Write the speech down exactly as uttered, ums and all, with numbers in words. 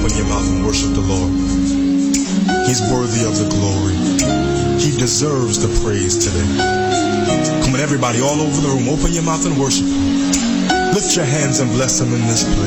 open your mouth and worship the Lord. He's worthy of the glory. He deserves the praise today. Come on, everybody all over the room, open your mouth and worship Him. Lift your hands and bless Him in this place.